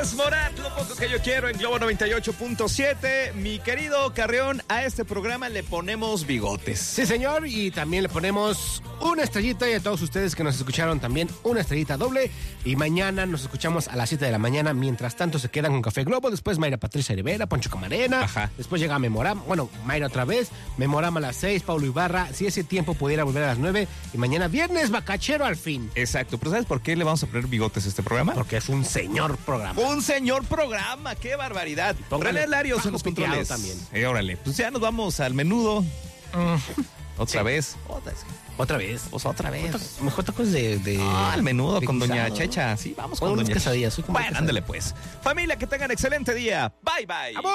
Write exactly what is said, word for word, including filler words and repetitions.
es Morat, lo poco que yo quiero en Globo noventa y ocho punto siete. Mi querido Carreón, a este programa le ponemos bigotes. Sí, señor, y también le ponemos una estrellita, y a todos ustedes que nos escucharon también una estrellita doble. Y mañana nos escuchamos a las siete de la mañana. Mientras tanto se quedan con Café Globo, después Mayra Patricia Rivera, Poncho Camarena. Ajá. Después llega Memorama, bueno, Mayra otra vez, Memorama a las seis, Paulo Ibarra, si ese tiempo pudiera volver a las nueve. Y mañana viernes bacachero al fin. Exacto, pero ¿sabes por qué le vamos a poner bigotes a este programa? Porque es un señor programa. Un señor programa, qué barbaridad. Póngale René Larios en los bajo piteado controles. también. Eh, órale, pues ya nos vamos al menudo. Mm. Otra Sí. vez. Otra vez. Pues otra vez. Mejor tacos de, de... Ah, al menudo de con guisado, doña ¿no? Checha. Sí, vamos O con unas doña quesadillas, soy como Bueno, quesadilla. ándale pues. Familia, que tengan excelente día. Bye, bye. ¡Amor!